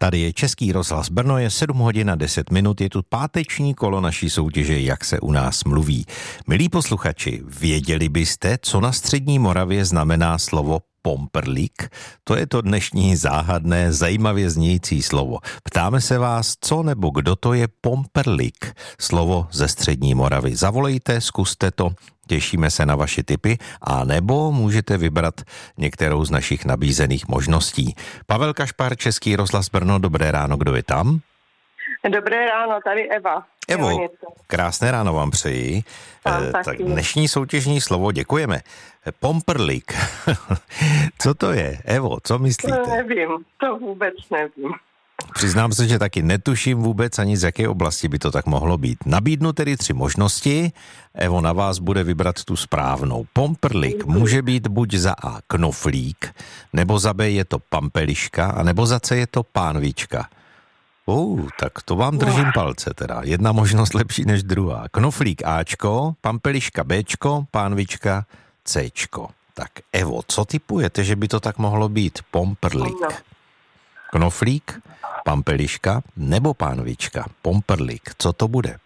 Tady je Český rozhlas Brno, je 7 hodin a 10 minut, je tu páteční kolo naší soutěže Jak se u nás mluví. Milí posluchači, věděli byste, co na střední Moravě znamená slovo pomperlík? To je to dnešní záhadné, zajímavě znějící slovo. Ptáme se vás, co nebo kdo to je pomperlík? Slovo ze střední Moravy. Zavolejte, zkuste to. Těšíme se na vaše tipy, a nebo můžete vybrat některou z našich nabízených možností. Pavel Kašpar, Český rozhlas Brno, dobré ráno, kdo je tam? Dobré ráno, tady Eva. Evo, krásné ráno vám přeji. Tak dnešní soutěžní slovo, děkujeme. Pomperlík. Co to je? Evo, co myslíte? To nevím, to vůbec nevím. Přiznám se, že taky netuším vůbec ani z jaké oblasti by to tak mohlo být. Nabídnu tedy 3 možnosti. Evo, na vás bude vybrat tu správnou. Pomperlík může být buď za A knoflík, nebo za B je to pampeliška, a nebo za C je to pánvička. Tak to vám držím palce teda. Jedna možnost lepší než druhá. Knoflík Ačko, pampeliška Bčko, pánvička Cčko. Tak Evo, co tipujete, že by to tak mohlo být? Pomperlík. Knoflík, pampeliška nebo pánvička? Pomperlík, co to bude?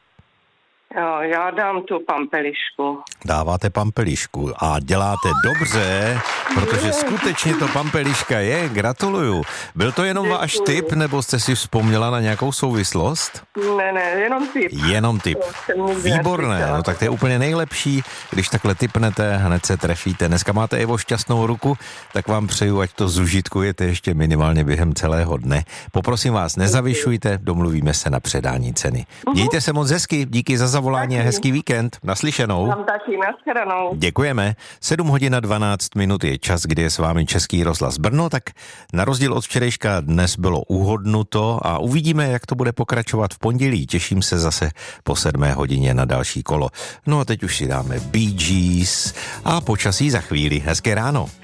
Jo, já dám tu pampelišku. Dáváte pampelišku a děláte dobře, protože skutečně to pampeliška je. Gratuluju. Byl to jenom váš tip, nebo jste si vzpomněla na nějakou souvislost? Ne, jenom tip. Jenom tip. Výborné, no tak to je úplně nejlepší, když takhle tipnete, hned se trefíte. Dneska máte, Evo, šťastnou ruku, tak vám přeju, ať to zužitkujete ještě minimálně během celého dne. Poprosím vás, nezavyšujte, domluvíme se na předání ceny. Mějte se moc hezky, díky za zavolání a hezký víkend. Naslyšenou. Tam taky, nashledanou. Děkujeme. 7 hodin a 12 minut je čas, kdy je s vámi Český rozhlas Brno, tak na rozdíl od včerejška dnes bylo uhodnuto a uvidíme, jak to bude pokračovat v pondělí. Těším se zase po 7 hodině na další kolo. No a teď už si dáme Bee Gees a počasí za chvíli. Hezké ráno.